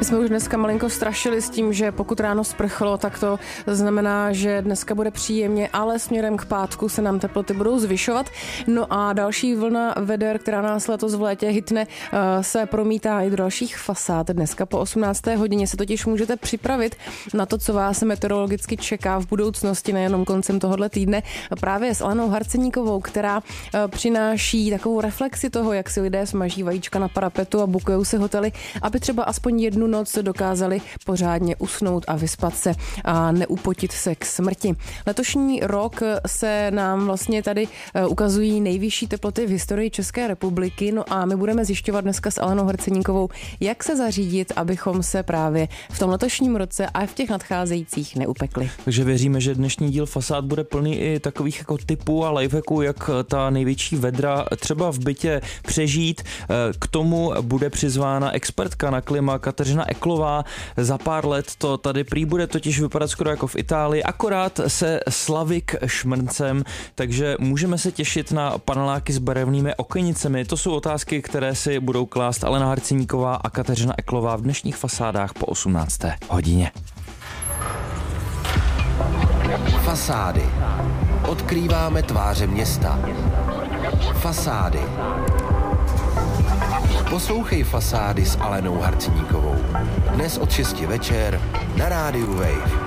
My jsme už dneska malinko strašili s tím, že pokud ráno sprchlo, tak to znamená, že dneska bude příjemně, ale směrem k pátku se nám teploty budou zvyšovat. No a další vlna veder, která nás letos v létě hitne, se promítá i do dalších fasád. Dneska po 18. hodině se totiž můžete připravit na to, co vás meteorologicky čeká v budoucnosti, nejenom koncem tohohle týdne. Právě s Alenou Harceníkovou, která přináší takovou reflexi toho, jak si lidé smaží vajíčka na parapetu a bukujou si hotely, aby třeba aspoň jednu noc dokázali pořádně usnout a vyspat se a neupotit se k smrti. Letošní rok se nám vlastně tady ukazují nejvyšší teploty v historii České republiky, no a my budeme zjišťovat dneska s Alenou Harceníkovou, jak se zařídit, abychom se právě v tom letošním roce a v těch nadcházejících neupekli. Takže věříme, že dnešní díl Fasád bude plný i takových jako tipů a lifehacků, jak ta největší vedra třeba v bytě přežít. K tomu bude přizvána expertka na klima Kateřina Eklová. Za pár let to tady prý bude totiž vypadat skoro jako v Itálii, akorát se Slavik šmrncem, takže můžeme se těšit na paneláky s barevnými okenicemi. To jsou otázky, které si budou klást Alena Harceníková a Kateřina Eklová v dnešních Fasádách po 18. hodině. Fasády. Odkrýváme tváře města. Fasády. Poslouchej Fasády s Alenou Harceníkovou. Dnes od 6 večer na rádiu Wave.